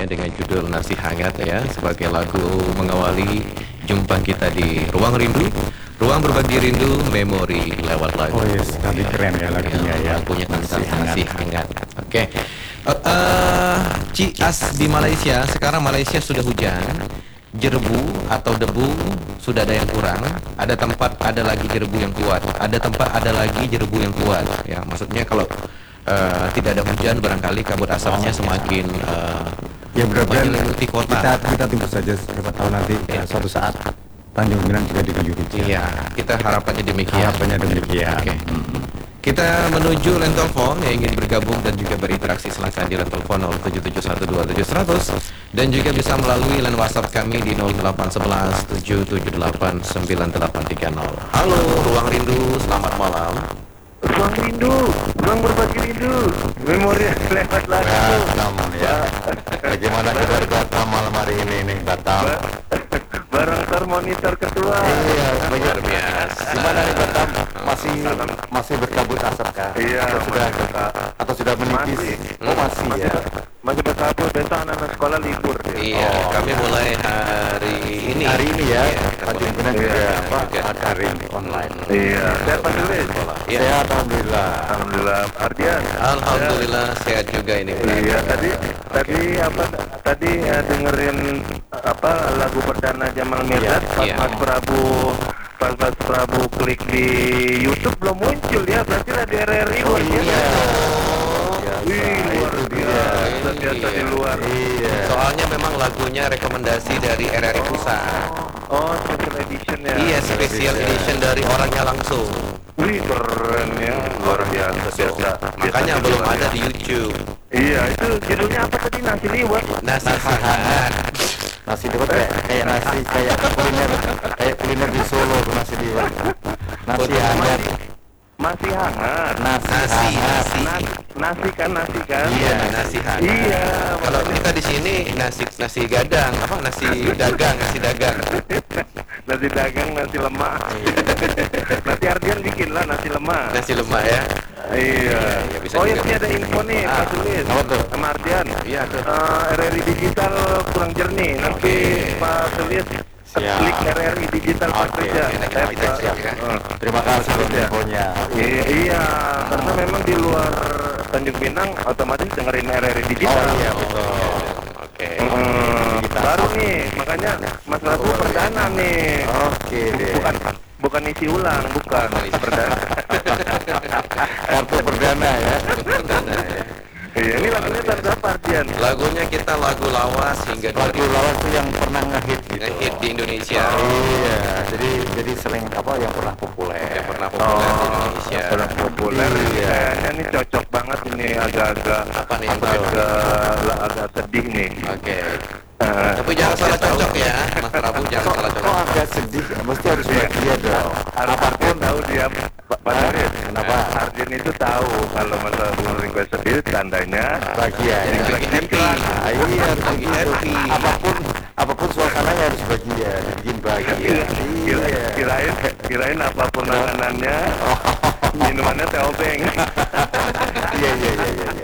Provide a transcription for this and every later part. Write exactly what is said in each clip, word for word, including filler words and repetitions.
ya dengan judul Nasi Hangat ya, sebagai lagu mengawali jumpa kita di Ruang Rindu, Ruang Berbagi Rindu, Memori lewat lagu. Oh yes, tapi keren ya lagunya ya. Lagunya tentang nasi hangat. Oke. Uh, uh, Cias di Malaysia, sekarang Malaysia sudah hujan. Jerbu atau debu sudah ada yang kurang. Ada tempat ada lagi jerbu yang kuat. Ada tempat ada lagi jerbu yang kuat. Ya, maksudnya kalau uh, tidak ada hujan, barangkali kabut asapnya semakin uh, Ya berarti menyelimuti kota. kita kita tunggu saja, siapa tahu nanti ya, suatu saat Tanjung Pinang juga diguyur hujan. Iya, kita harapannya demikian. Harapannya demikian. Oke. Kita menuju line telepon yang ingin bergabung dan juga berinteraksi, silakan di line telepon nol tujuh tujuh satu dua tujuh seratus dan juga bisa melalui line WhatsApp kami di nol delapan satu satu tujuh tujuh delapan sembilan delapan tiga nol. Halo, Ruang Rindu, selamat malam. Ruang Rindu, Ruang Berbagi Rindu, Memori lewat lagu. Batam ya. Bagaimana kabar Batam malam hari ini nih Batam? Bareng Sar Monitor Ketua. Iya, Luar biasa. gimana nih Batam? Masih masih berkabut asap kan? Iya, Atau sudah masih. atau sudah menipis? Masih. Oh masih ya. Masih berkabut, besok anak-anak sekolah libur. Iya, Oh. kami mulai hari ini. Hari ini ya, Iya, Tanjung mulai. Pinang juga Iya. apa? Juga. Ada hari ini online. Iya, sehat Pak Sulis. Iya. Sehat alhamdulillah. Alhamdulillah, Ardian. Alhamdulillah sehat juga ini. Iya, tadi tadi apa tadi eh, dengerin apa lagu perdana Jamal Mirdad pas Iya. Mas Prabu pas Mas Prabu klik di YouTube belum muncul ya, berarti lah di R R I luar biasa. Wih, luar biasa, biasa di luar. Iya. Soalnya memang lagunya rekomendasi dari R R I Pusat. Oh, special edition ya. Iya, special edition dari orangnya langsung. Wih, keren ya, luar biasa, biasa. Makanya biasa belum luar ada biasa. di YouTube. Iya, itu judulnya apa tadi, nasi liwet? Nasi hangat. Nasi liwet kayak kayak nasi kayak kuliner kayak kuliner di Solo tuh nasi liwet. Nasi hangat. Masih hangat. Nasi Nasi, hangat. nasi. Nasi, nasi kan, nasi kan? Iya, nasi hangat. Iya, Kalau kita di sini nasi nasi gadang, apa nasi dagang, nasi dagang. nasi dagang, nasi lemak. Nanti Ardian bikin lah nasi lemak. Nasi lemak ya. Iya. iya, bisa Oh juga. ya, ini ada info nih, Ah, Pak Tulis. apa tuh? Sama Ardian. Iya, tuh. Eh, R R I Digital kurang jernih. Nanti Pak Tulis Siap. klik R R I Digital Pak Oke, kerja. oke, nanti Eh, kita Pak- cek ya. eh. Terima kasih buat Iya. infonya. Iya, iya, karena memang di luar Tanjung Pinang otomatis dengerin R R I Digital. Oh iya betul. Oke. Hmm, Digital. baru nih, makanya Mas Prabu perdana nih. Oke deh. Bukan bukan isi ulang, bukan isi perdana. Kartu perdana ya. Iya, ini lagunya tahun berapa, Ardian? Lagunya kita lagu lawas hingga Lagu lawan tuh yang pernah ngehit gitu. hit di Indonesia. Iya, jadi jadi sering apa yang pernah populer. Yang pernah populer di Oh, Indonesia. kurang populer. Iya. Kayaknya ini cocok banget ini agak-agak Apa nih yang agak agak sedih nih. Oke. Eh, Tapi jangan salah cocok ya, Mas Prabu jangan Kok, salah kok cocok. agak sedih? Mesti harus bahagia dong. Ardian tahu dia Pak Ardian. Kenapa? Ardian itu tahu kalau masa request sedih tandanya Bahagia. Jadi Ya. lagi happy. Ah, iya, harus Lagi begitu. happy. Apapun apapun suasananya harus bahagia, dibikin bahagia. Kira- kira- Iya. kirain kirain apapun makanannya minumannya teh obeng. Iya iya iya iya iya.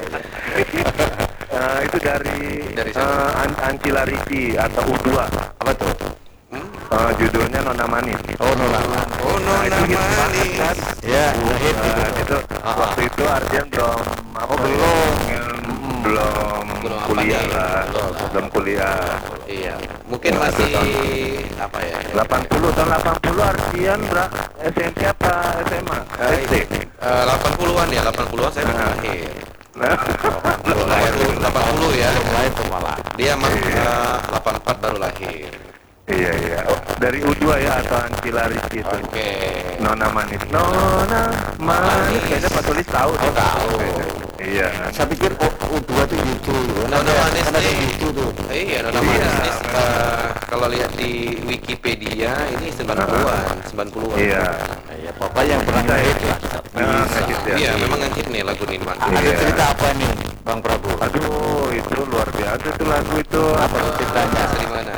Eh, itu dari, Dari eh, siapa? An- Ancila Ricci atau U dua. Apa tuh? Eh, judulnya Nona Manis. Oh nona. Oh, Nah, itu nona hit banget manis. kan? Ya, ngehit gitu. Nah, itu waktu itu Ardian belum apa Oh, ya, belum. belum Belum apa kuliah nih? lah, Belum. belum kuliah. Iya, mungkin Ya, masih itu apa ya? delapan puluh tahun delapan puluh Ardian berak S M P apa S M A? S D. Eh, delapan puluhan ya, delapan puluhan saya belum Nah. lahir. Nah, delapan puluh, delapan puluh ya. Belum lahir tuh malah. Dia emang eh, delapan puluh empat baru lahir. iya iya. Oh, dari U dua ya atau Ancila Ricci itu. Oke. Nona Manis. Nona Manis. Kayaknya Pak Tulis tahu. Oh, tahu. Iya. Saya pikir U dua tuh YouTube. Nona Manis kan ada nih. YouTube tuh. Iya, Nona Iya. Manis nih eh, kalau lihat di Wikipedia ini sembilan puluhan, sembilan puluhan. Iya. Nah, ya papa yang pernah Bisa ya? ngehit lah. Nah, Bisa. ngehit ya. Iya, memang ngehit nih lagu ini, Man. Ada Iya. cerita apa nih, Bang Prabu? Aduh, itu luar biasa itu lagu itu. Apa tuh ceritanya? Dari mana?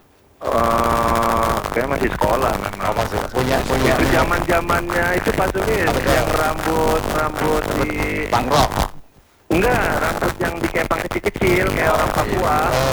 Eh, kayak masih sekolah memang. Apa sih? Punya punya Itu zaman zamannya itu Pak Tulis Apa tuh? yang rambut rambut di Bang Rock. enggak rambut yang dikepang kecil-kecil kayak orang Papua.